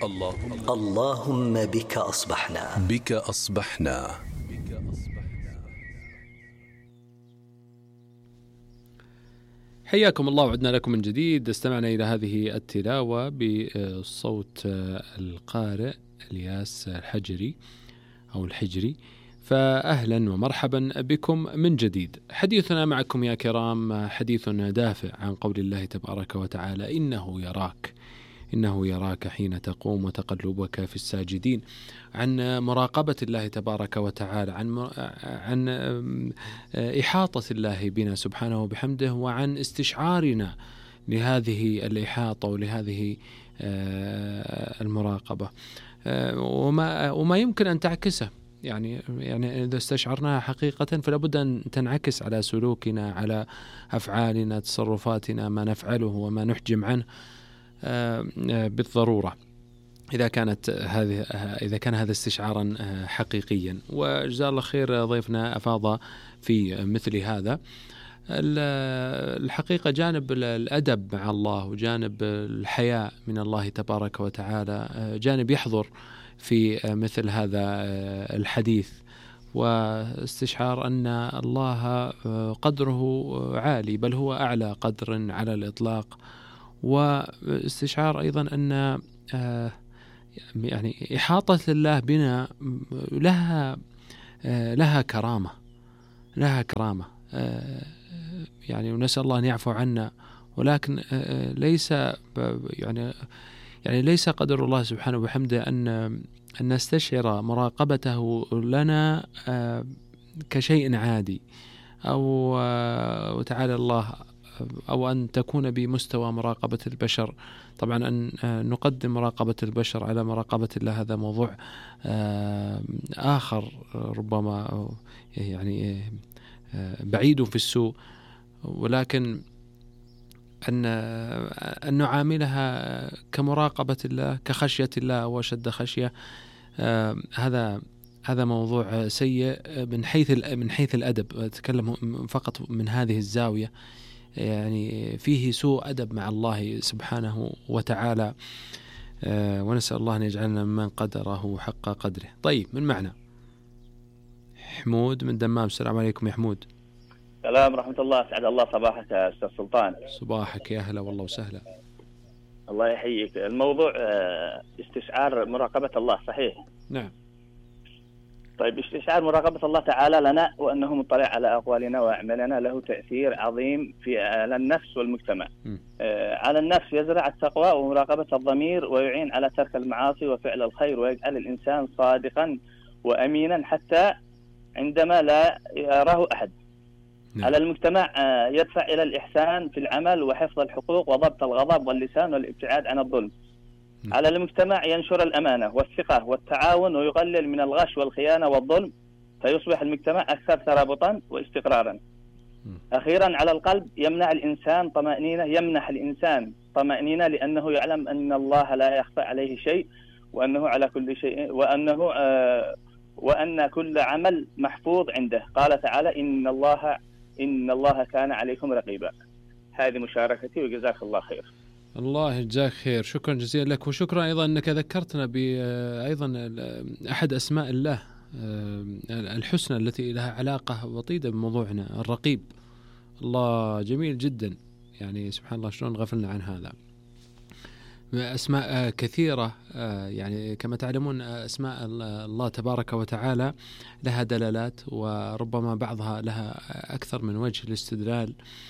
اللهم بك أصبحنا. حياكم الله، وعدنا لكم من جديد. استمعنا إلى هذه التلاوة بصوت القارئ الياس الحجري أو الحجري، فأهلا ومرحبا بكم من جديد. حديثنا معكم يا كرام حديث دافع عن قول الله تبارك وتعالى: إنه يراك حين تقوم وتقلبك في الساجدين، عن مراقبة الله تبارك وتعالى، عن إحاطة الله بنا سبحانه وبحمده، وعن استشعارنا لهذه الإحاطة ولهذه المراقبة، وما يمكن أن تعكسه. يعني إذا استشعرناها حقيقة فلا بد أن تنعكس على سلوكنا، على أفعالنا، تصرفاتنا، ما نفعله وما نحجم عنه بالضرورة، إذا كان هذا استشعارا حقيقيا. وجزاه الله خير ضيفنا أفاض في مثل هذا. الحقيقة جانب الأدب مع الله وجانب الحياء من الله تبارك وتعالى جانب يحضر في مثل هذا الحديث، واستشعار أن الله قدره عالي، بل هو أعلى قدر على الإطلاق، واستشعار أيضا أن يعني إحاطة الله بنا لها كرامة يعني، ونسأل الله أن يعفو عنا، ولكن ليس قدر الله سبحانه وبحمده أن نستشعر مراقبته لنا كشيء عادي، أو تعالى الله، أو أن تكون بمستوى مراقبة البشر. طبعا أن نقدم مراقبة البشر على مراقبة الله هذا موضوع آخر، ربما يعني بعيد في السوء، ولكن أن نعاملها كمراقبة الله، كخشية الله وشد خشية، هذا موضوع سيء من حيث الأدب. أتكلم فقط من هذه الزاوية، يعني فيه سوء أدب مع الله سبحانه وتعالى، ونسأل الله أن يجعلنا ممن قدره حق قدره. طيب، من معنا حمود من دمام. السلام عليكم يا حمود. السلام ورحمة الله، أسعد الله صباحك يا أستاذ سلطان. صباحك يا أهلا والله وسهلا. الله يحييك. الموضوع استشعار مراقبة الله، صحيح؟ نعم. طيب، استشعار مراقبة الله تعالى لنا وأنه مطلع على أقوالنا وأعمالنا له تأثير عظيم على النفس والمجتمع. على النفس يزرع التقوى ومراقبة الضمير، ويعين على ترك المعاصي وفعل الخير، ويجعل الإنسان صادقا وأمينا حتى عندما لا يراه أحد. على المجتمع يدفع إلى الإحسان في العمل وحفظ الحقوق وضبط الغضب واللسان والابتعاد عن الظلم. على المجتمع ينشر الأمانة والثقة والتعاون، ويقلل من الغش والخيانة والظلم، فيصبح المجتمع أكثر ترابطا واستقرارا. أخيرا، على القلب يمنح الإنسان طمأنينة، لأنه يعلم أن الله لا يخفى عليه شيء، وأنه على كل شيء، وأن كل عمل محفوظ عنده. قال تعالى: إن الله كان عليكم رقيبا. هذه مشاركتي، وجزاك الله خير. الله يجزاك خير، شكرا جزيلا لك، وشكرا أيضا أنك ذكرتنا أيضا أحد أسماء الله الحسنى التي لها علاقة وطيدة بموضوعنا، الرقيب. الله جميل جدا، يعني سبحان الله شلون غفلنا عن هذا. أسماء كثيرة، يعني كما تعلمون أسماء الله تبارك وتعالى لها دلالات، وربما بعضها لها أكثر من وجه الاستدلال،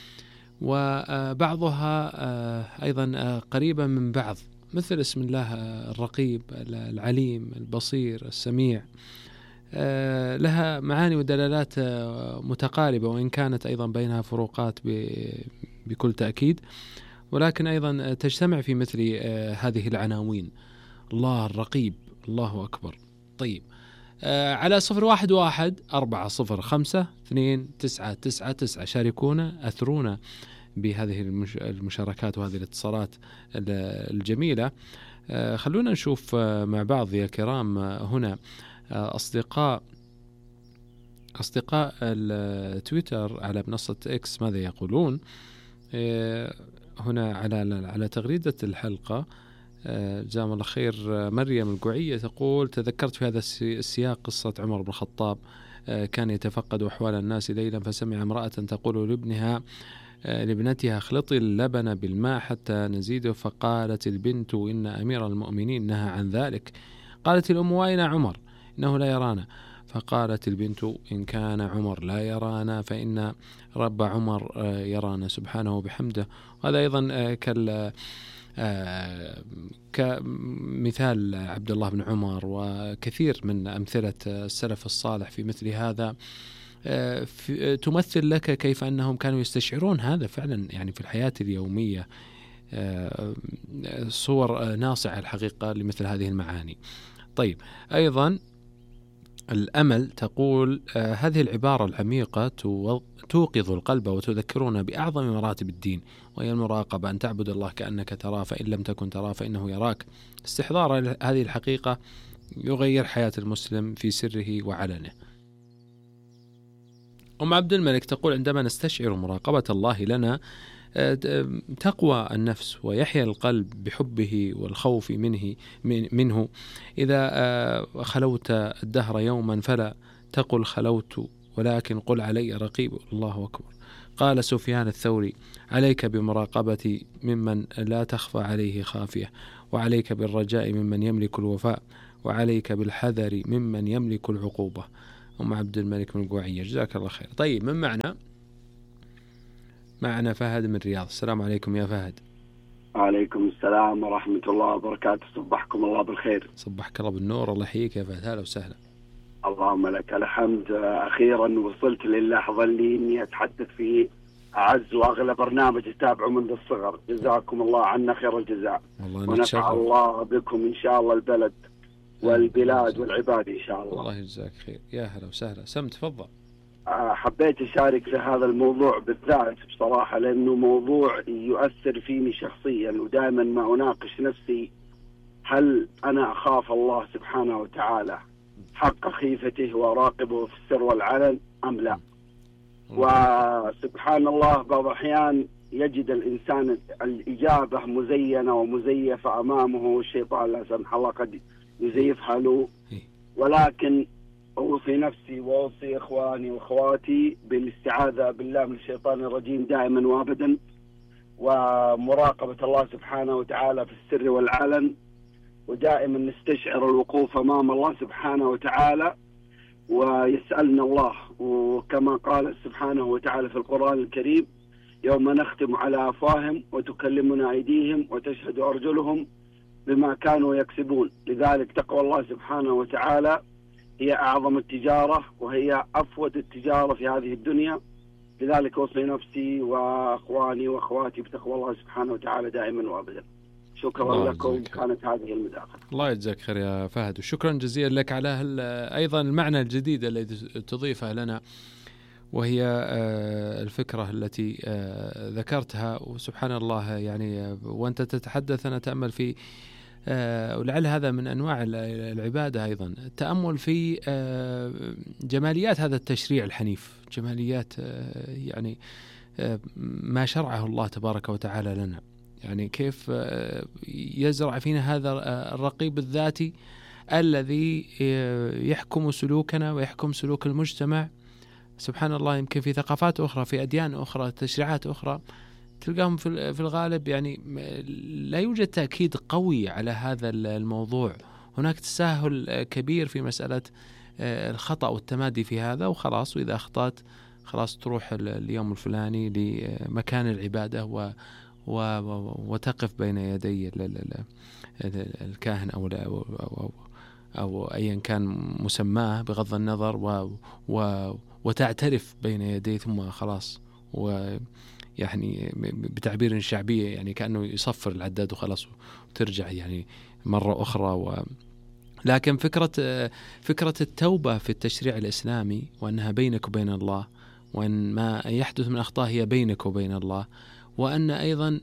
وبعضها أيضا قريبا من بعض، مثل اسم الله الرقيب، العليم، البصير، السميع، لها معاني ودلالات متقاربة، وإن كانت أيضا بينها فروقات بكل تأكيد، ولكن أيضا تجتمع في مثل هذه العناوين: الله الرقيب، الله أكبر. طيب، على 0114052999 شاركونا، أثرونا بهذه المشاركات وهذه الاتصالات الجميلة. خلونا نشوف مع بعض يا كرام هنا أصدقاء التويتر على منصة إكس ماذا يقولون. هنا على تغريدة الحلقة جزاهم الله خير. مريم القعية تقول: تذكرت في هذا السياق قصة عمر بن الخطاب، كان يتفقد أحوال الناس ليلا فسمع امرأة تقول لابنتها: اخلطي اللبن بالماء حتى نزيده. فقالت البنت: إن أمير المؤمنين نهى عن ذلك. قالت الأم: وأين عمر؟ إنه لا يرانا. فقالت البنت: إن كان عمر لا يرانا فإن رب عمر يرانا سبحانه وبحمده. وهذا أيضا كمثال عبد الله بن عمر وكثير من أمثلة السلف الصالح في مثل هذا، تمثل لك كيف أنهم كانوا يستشعرون هذا فعلا يعني في الحياة اليومية. صور ناصعة الحقيقة لمثل هذه المعاني. طيب، أيضا الأمل تقول: هذه العبارة العميقة توقظ القلب وتذكرنا بأعظم مراتب الدين، وهي المراقبة، أن تعبد الله كأنك تراه فإن لم تكن تراه فإنه يراك. استحضار هذه الحقيقة يغير حياة المسلم في سره وعلنه. أم عبد الملك تقول: عندما نستشعر مراقبة الله لنا تقوى النفس ويحيا القلب بحبه والخوف منه. إذا خلوت الدهر يوما فلا تقل خلوت، ولكن قل علي رقيب. الله أكبر. قال سفيان الثوري: عليك بمراقبة ممن لا تخفى عليه خافية، وعليك بالرجاء ممن يملك الوفاء، وعليك بالحذر ممن يملك العقوبة. أم عبد الملك من القعية، جزاك الله خير. طيب، من معنا فهد من الرياض. السلام عليكم يا فهد. وعليكم السلام ورحمة الله وبركاته. صبحكم الله بالخير. صبحك الله بالنور. الله يحييك يا فهد. هلا وسهلا. اللهم لك الحمد. أخيرا وصلت للحظة اللي إني أتحدث فيه أعز وأغلى برنامج أتابعه منذ الصغر. جزاكم الله عنا خير الجزاء، ونفع الله بكم إن شاء الله البلد والبلاد والعباد إن شاء الله. الله يجزاك خير. يا هلا وسهلا. سم تفضل. حبيت أشارك في هذا الموضوع بالذات بصراحة، لأنه موضوع يؤثر فيني شخصيا، ودائما ما أناقش نفسي: هل أنا أخاف الله سبحانه وتعالى حق خيفته وراقبه في السر والعلن أم لا؟ وسبحان الله بعض الأحيان يجد الإنسان الإجابة مزينة ومزيفة أمامه، الشيطان لا سمح الله قد يزيفها له. ولكن أوصي نفسي وأوصي إخواني وأخواتي بالاستعاذة بالله من الشيطان الرجيم دائما وابدا، ومراقبة الله سبحانه وتعالى في السر والعلن، ودائما نستشعر الوقوف أمام الله سبحانه وتعالى ويسألنا الله. وكما قال سبحانه وتعالى في القرآن الكريم: يوم نختم على أفواههم وتكلمنا أيديهم وتشهد أرجلهم بما كانوا يكسبون. لذلك تقوى الله سبحانه وتعالى هي أعظم التجارة وهي أفوت التجارة في هذه الدنيا. لذلك أوصي نفسي وأخواني وأخواتي بتقوى الله سبحانه وتعالى دائما وأبدا. شكرا لكم. كانت هذه المداخلة. الله يجزاك خير يا فهد، وشكرا جزيلا لك على أيضا المعنى الجديد الذي تضيفه لنا، وهي الفكرة التي ذكرتها. وسبحان الله يعني وأنت تتحدث أنا أتأمل في ولعل هذا من أنواع العبادة أيضا، التأمل في جماليات هذا التشريع الحنيف، جماليات يعني ما شرعه الله تبارك وتعالى لنا، يعني كيف يزرع فينا هذا الرقيب الذاتي الذي يحكم سلوكنا ويحكم سلوك المجتمع. سبحان الله، يمكن في ثقافات أخرى، في أديان أخرى، تشريعات أخرى، تلقاهم في الغالب يعني لا يوجد تأكيد قوي على هذا الموضوع. هناك تساهل كبير في مسألة الخطأ والتمادي في هذا، وخلاص، وإذا أخطأت خلاص تروح اليوم الفلاني لمكان العبادة وتقف بين يدي الكاهن أو أيا كان مسماه بغض النظر، وتعترف بين يديه، ثم خلاص، ويعني بتعبير شعبي يعني كأنه يصفر العداد وخلاص وترجع يعني مرة أخرى. لكن فكرة التوبة في التشريع الإسلامي، وأنها بينك وبين الله، وأن ما يحدث من أخطاء هي بينك وبين الله، وأن أيضا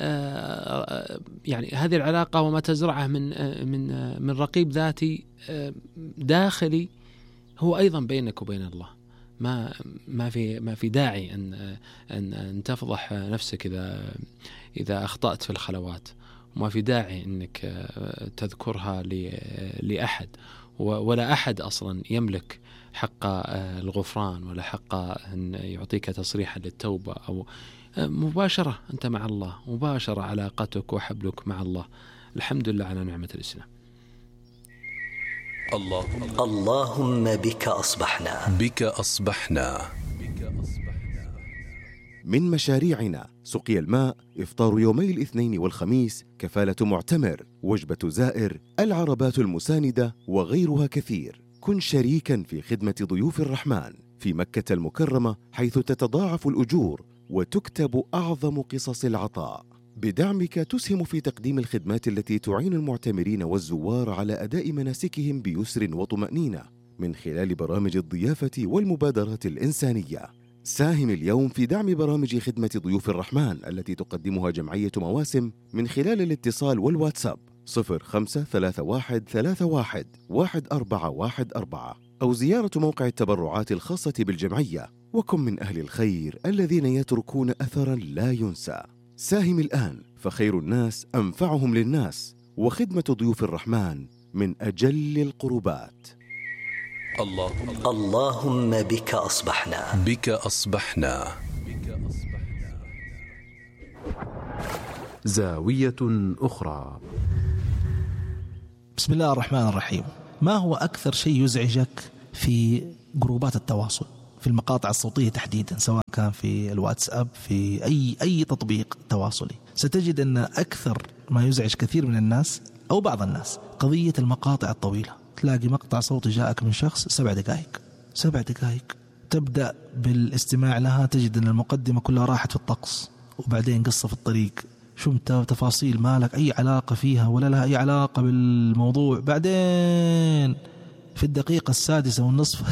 يعني هذه العلاقة وما تزرعه من رقيب ذاتي داخلي هو أيضا بينك وبين الله. ما في داعي أن تفضح نفسك إذا أخطأت في الخلوات، وما في داعي أنك تذكرها لأحد، ولا أحد أصلا يملك حق الغفران ولا حق أن يعطيك تصريحا للتوبة، أو مباشرة أنت مع الله، مباشرة علاقتك وحبلك مع الله. الحمد لله على نعمة الإسلام. اللهم بك أصبحنا. من مشاريعنا سقي الماء، إفطار يومي الاثنين والخميس، كفالة معتمر، وجبة زائر، العربات المساندة وغيرها كثير. كن شريكا في خدمة ضيوف الرحمن في مكة المكرمة، حيث تتضاعف الأجور وتكتب أعظم قصص العطاء. بدعمك تسهم في تقديم الخدمات التي تعين المعتمرين والزوار على أداء مناسكهم بيسر وطمأنينة من خلال برامج الضيافة والمبادرات الإنسانية. ساهم اليوم في دعم برامج خدمة ضيوف الرحمن التي تقدمها جمعية مواسم من خلال الاتصال والواتساب 0531311414 أو زيارة موقع التبرعات الخاصة بالجمعية. وكن من أهل الخير الذين يتركون أثراً لا ينسى. ساهم الآن، فخير الناس أنفعهم للناس، وخدمة ضيوف الرحمن من أجل القربات. اللهم بك أصبحنا. زاوية أخرى. بسم الله الرحمن الرحيم. ما هو أكثر شيء يزعجك في جروبات التواصل، في المقاطع الصوتية تحديدا، سواء كان في الواتساب، في أي تطبيق تواصلي؟ ستجد أن أكثر ما يزعج كثير من الناس أو بعض الناس قضية المقاطع الطويلة. تلاقي مقطع صوتي جاءك من شخص 7 دقائق، تبدأ بالاستماع لها، تجد أن المقدمة كلها راحت في الطقس، وبعدين قصة في الطريق، شو انت تفاصيل ما لك أي علاقة فيها ولا لها أي علاقة بالموضوع. بعدين في الدقيقة 6:06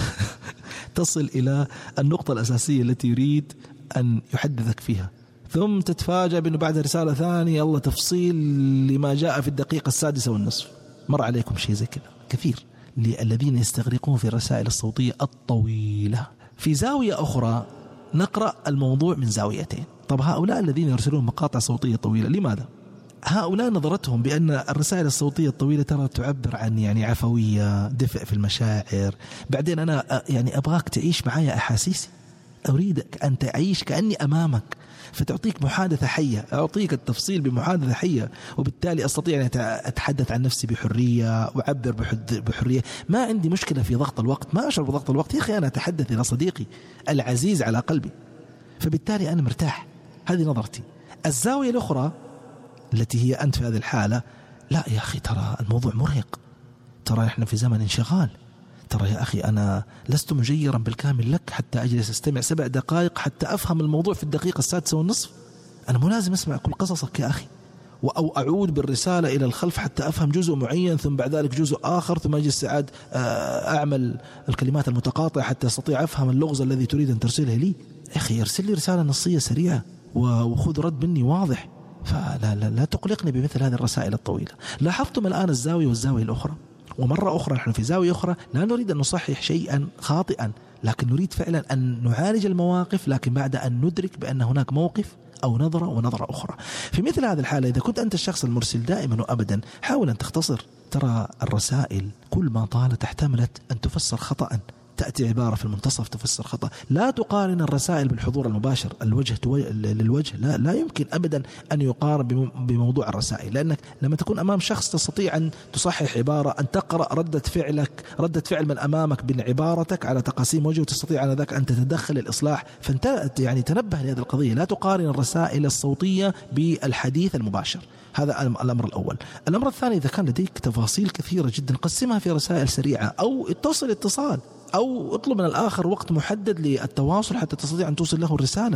تصل إلى النقطة الأساسية التي يريد أن يحدثك فيها، ثم تتفاجأ بأنه بعد رسالة ثانية الله تفصيل لما جاء في الدقيقة 6:06. مر عليكم شيء زي كذا كثير للذين يستغرقون في الرسائل الصوتية الطويلة. في زاوية أخرى نقرأ الموضوع من زاويتين. طب هؤلاء الذين يرسلون مقاطع صوتية طويلة لماذا؟ هؤلاء نظرتهم بأن الرسائل الصوتية الطويلة ترى تعبر عن عفوية، دفء في المشاعر. بعدين أنا أبغاك تعيش معايا أحاسيسي، أريدك أن تعيش كأني أمامك، فتعطيك محادثة حية، أعطيك التفصيل بمحادثة حية، وبالتالي أستطيع أن أتحدث عن نفسي بحرية وأعبر بحرية. ما عندي مشكلة في ضغط الوقت، ما أشعر بضغط الوقت. يا أخي أنا أتحدث إلى صديقي العزيز على قلبي، فبالتالي أنا مرتاح. هذه نظرتي. الزاوية الأخرى التي هي أنت في هذه الحالة، لا يا أخي ترى الموضوع مرهق، ترى إحنا في زمن انشغال، ترى يا أخي أنا لست مجيرا بالكامل لك حتى أجلس أستمع 7 دقائق حتى أفهم الموضوع في الدقيقة 6:06. أنا مو لازم أسمع كل قصصك يا أخي، أو أعود بالرسالة إلى الخلف حتى أفهم جزء معين، ثم بعد ذلك جزء آخر، ثم أجلس أعد أعمل الكلمات المتقاطعة حتى أستطيع أفهم اللغز الذي تريد أن ترسله لي. يا أخي ارسل لي رسالة نصية سريعة وخذ رد مني واضح، فلا تقلقني بمثل هذه الرسائل الطويلة. لاحظتم الآن الزاوية والزاوية الأخرى. ومرة أخرى نحن في زاوية أخرى لا نريد أن نصحح شيئا خاطئا، لكن نريد فعلا أن نعالج المواقف، لكن بعد أن ندرك بأن هناك موقف أو نظرة ونظرة أخرى. في مثل هذه الحالة إذا كنت أنت الشخص المرسل دائما وأبدا حاول أن تختصر. ترى الرسائل كل ما طالت احتملت أن تفسر خطأ، تأتي عبارة في المنتصف تفسر خطأ. لا تقارن الرسائل بالحضور المباشر الوجه للوجه، لا يمكن أبدا أن يقارن بموضوع الرسائل، لأنك لما تكون أمام شخص تستطيع أن تصحح عبارة، أن تقرأ ردة فعل من أمامك بعبارتك على تقاسيم وجه، وتستطيع على ذلك أن تتدخل الإصلاح. فأنت تنبه لهذه القضية، لا تقارن الرسائل الصوتية بالحديث المباشر. هذا الأمر الأول. الأمر الثاني، إذا كان لديك تفاصيل كثيرة جدا قسمها في رسائل سريعة، أو اتصال أو اطلب من الآخر وقت محدد للتواصل حتى تستطيع أن توصل له الرسالة.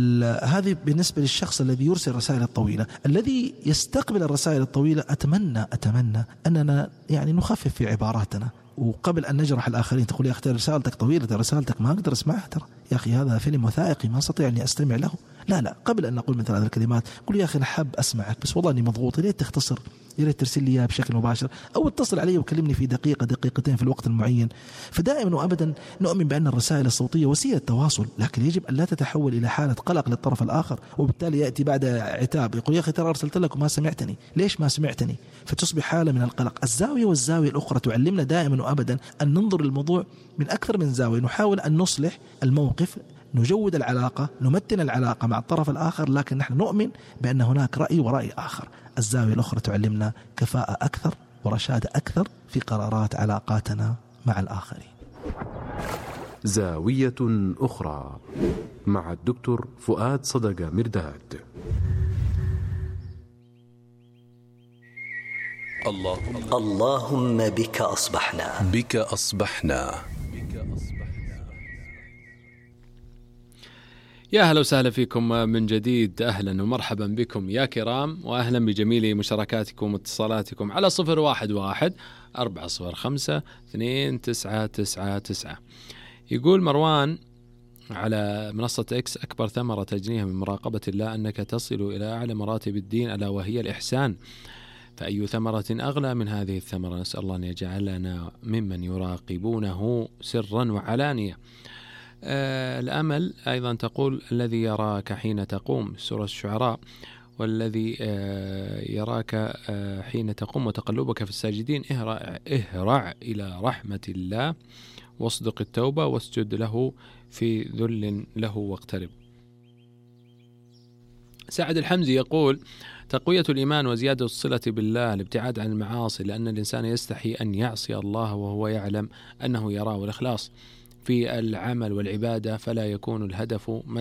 هذه بالنسبة للشخص الذي يرسل الرسائل الطويلة. الذي يستقبل الرسائل الطويلة أتمنى أننا نخفف في عباراتنا، وقبل أن نجرح الآخرين تقول يا أخي رسالتك طويلة، رسالتك ما أقدر أسمعها، ترى يا أخي هذا فيلم وثائقي ما أستطيع أني أستمع له. لا قبل أن نقول مثل هذه الكلمات قل يا أخي أنا حاب أسمعك بس والله أني مضغوط، ليه تختصر؟ يا ريت ترسل لي إياه بشكل مباشر، أو اتصل علي وكلمني في دقيقة دقيقتين في الوقت المعين. فدائما وأبدا نؤمن بأن الرسائل الصوتية وسيلة تواصل، لكن يجب أن لا تتحول إلى حالة قلق للطرف الآخر، وبالتالي يأتي بعد عتاب يقول يا أخي ترى أرسلت لك وما سمعتني، ليش ما سمعتني؟ فتصبح حالة من القلق. الزاوية والزاوية الأخرى تعلمنا دائما وأبدا أن ننظر للموضوع من أكثر من زاوية، نحاول أن نصلح الموقف، نجود العلاقة، نمتن العلاقة مع الطرف الآخر، لكن نحن نؤمن بأن هناك رأي ورأي آخر. الزاوية الأخرى تعلمنا كفاءة أكثر ورشادة أكثر في قرارات علاقاتنا مع الآخرين. زاوية أخرى مع الدكتور فؤاد صدقة مرداد. اللهم بك أصبحنا. بك أصبحنا. يا أهلا وسهلا فيكم من جديد، أهلا ومرحبا بكم يا كرام، وأهلا بجميل مشاركاتكم واتصالاتكم على 011-405-2999. يقول مروان على منصة إكس: أكبر ثمرة تجنيها من مراقبة الله أنك تصل إلى أعلى مراتب الدين، ألا وهي الإحسان، فأي ثمرة أغلى من هذه الثمرة؟ نسأل الله أن يجعلنا ممن يراقبونه سرا وعلانية. الأمل أيضا تقول: الذي يراك حين تقوم، سورة الشعراء، والذي يراك حين تقوم وتقلبك في الساجدين، اهرع إلى رحمة الله واصدق التوبة واسجد له في ذل له واقترب. سعد الحمزي يقول: تقوية الإيمان وزيادة الصلة بالله، الابتعاد عن المعاصي، لأن الإنسان يستحي أن يعصي الله وهو يعلم أنه يراه، والإخلاص في العمل والعبادة، فلا يكون الهدف